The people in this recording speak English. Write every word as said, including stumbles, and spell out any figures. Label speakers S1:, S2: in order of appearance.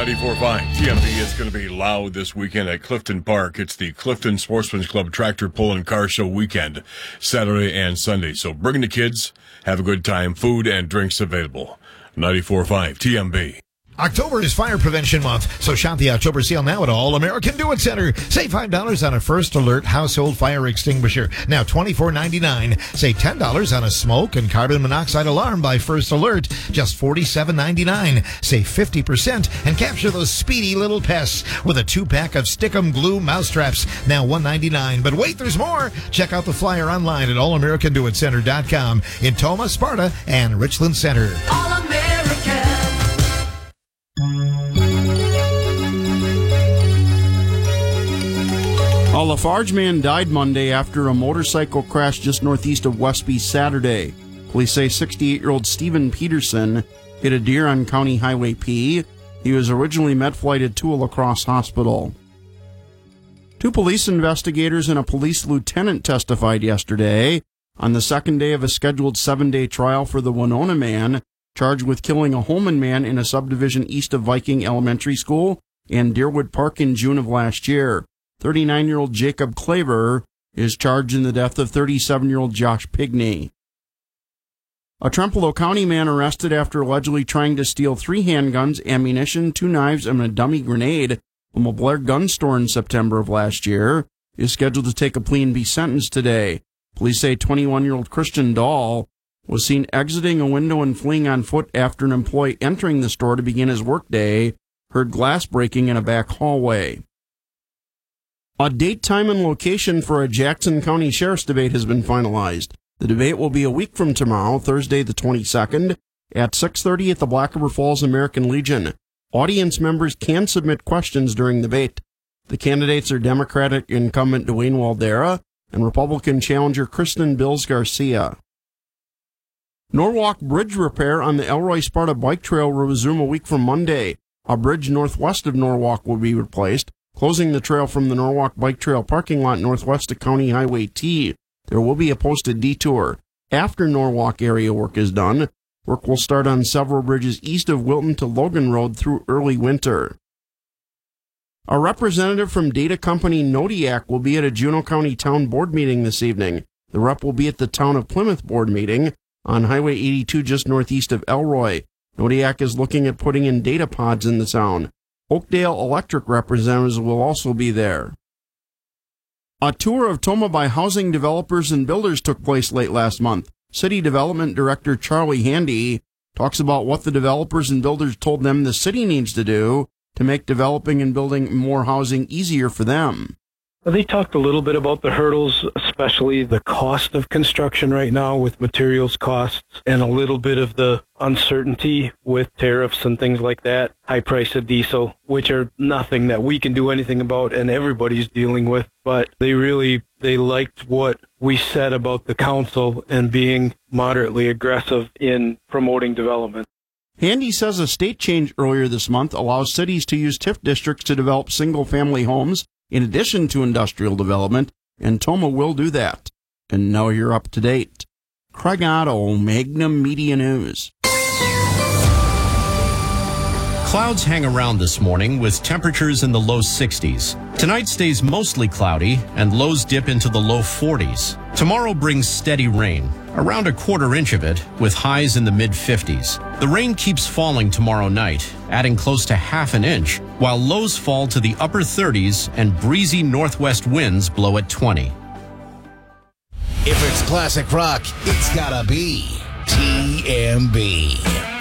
S1: ninety-four point five T M B is going to be loud this weekend at Clifton Park. It's the Clifton Sportsman's Club Tractor Pull and Car Show weekend, Saturday and Sunday. So bring the kids, have a good time, food and drinks available. ninety-four point five T M B.
S2: October is Fire Prevention Month, so shop the October sale now at All American Do It Center. Save five dollars on a First Alert household fire extinguisher, now twenty-four ninety-nine. Save ten dollars on a smoke and carbon monoxide alarm by First Alert, just forty-seven ninety-nine. Save fifty percent and capture those speedy little pests with a two-pack of Stickum Glue mousetraps, now one ninety-nine. But wait, there's more. Check out the flyer online at all american do it center dot com in Toma, Sparta, and Richland Center.
S3: All American.
S4: A Lafarge man died Monday after a motorcycle crash just northeast of Westby Saturday. Police say sixty-eight-year-old Stephen Peterson hit a deer on County Highway P. He was originally med-flighted to a La Crosse hospital. Two police investigators and a police lieutenant testified yesterday on the second day of a scheduled seven-day trial for the Winona man charged with killing a Holman man in a subdivision east of Viking Elementary School and Deerwood Park in June of last year. thirty-nine-year-old Jacob Claver is charged in the death of thirty-seven-year-old Josh Pigney. A Trempealeau County man arrested after allegedly trying to steal three handguns, ammunition, two knives, and a dummy grenade from a Blair gun store in September of last year is scheduled to take a plea and be sentenced today. Police say twenty-one-year-old Christian Dahl was seen exiting a window and fleeing on foot after an employee entering the store to begin his workday heard glass breaking in a back hallway. A date, time, and location for a Jackson County Sheriff's debate has been finalized. The debate will be a week from tomorrow, Thursday the twenty-second, at six thirty at the Black River Falls American Legion. Audience members can submit questions during the debate. The candidates are Democratic incumbent Dwayne Waldera and Republican challenger Kristen Bills Garcia. Norwalk Bridge repair on the Elroy Sparta Bike Trail will resume a week from Monday. A bridge northwest of Norwalk will be replaced, closing the trail from the Norwalk Bike Trail parking lot northwest of County Highway T. There will be a posted detour. After Norwalk area work is done, work will start on several bridges east of Wilton to Logan Road through early winter. A representative from data company Nodiac will be at a Juneau County Town Board meeting this evening. The rep will be at the Town of Plymouth Board meeting on Highway eighty-two just northeast of Elroy. Nodiac is looking at putting in data pods in the town. Oakdale Electric representatives will also be there. A tour of Toma by housing developers and builders took place late last month. City Development Director Charlie Handy talks about what the developers and builders told them the city needs to do to make developing and building more housing easier for them.
S5: They talked a little bit about the hurdles, especially the cost of construction right now with materials costs and a little bit of the uncertainty with tariffs and things like that, high price of diesel, which are nothing that we can do anything about and everybody's dealing with. But they really, they liked what we said about the council and being moderately aggressive in promoting development.
S4: Handy says a state change earlier this month allows cities to use TIF districts to develop single-family homes in addition to industrial development, and Toma will do that. And now you're up to date. Craig Otto, Magnum Media News.
S6: Clouds hang around this morning with temperatures in the low sixties. Tonight stays mostly cloudy and lows dip into the low forties. Tomorrow brings steady rain, around a quarter inch of it, with highs in the mid fifties. The rain keeps falling tomorrow night, adding close to half an inch, while lows fall to the upper thirties and breezy northwest winds blow at twenty.
S7: If it's classic rock, it's gotta be T M B.